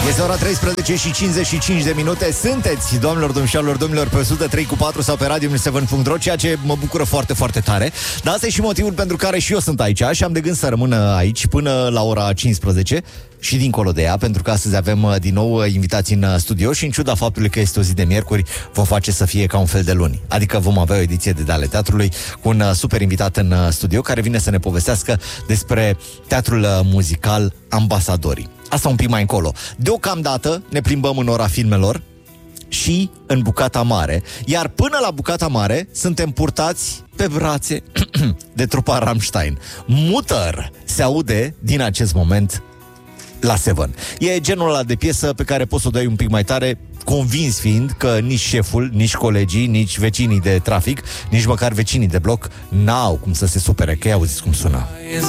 Este ora 13 și 55 de minute. Sunteți, doamnelor, domnilor, pe 103.4 sau pe radio7.ro, ceea ce mă bucură foarte, foarte tare. Dar asta e și motivul pentru care și eu sunt aici și am de gând să rămân aici până la ora 15 și dincolo de ea, pentru că astăzi avem din nou invitații în studio și în ciuda faptului că este o zi de miercuri, vă face să fie ca un fel de luni. Adică vom avea o ediție de Ale Teatrului cu un super invitat în studio care vine să ne povestească despre teatrul muzical Ambasadorii. Asta un pic mai încolo. Deocamdată ne plimbăm în ora filmelor și în Bucata Mare. Iar până la Bucata Mare suntem purtați pe brațe de trupa Rammstein. Mutter se aude din acest moment la Seven. E genul ăla de piesă pe care poți să o dai un pic mai tare, convins fiind că nici șeful, nici colegii, nici vecinii de trafic, nici măcar vecinii de bloc n-au cum să se supere, că i-auziți cum sună.